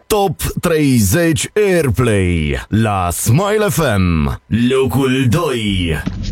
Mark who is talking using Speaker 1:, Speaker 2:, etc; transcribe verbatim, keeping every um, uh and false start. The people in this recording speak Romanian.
Speaker 1: Top treizeci Airplay la Smile F M. Locul doi.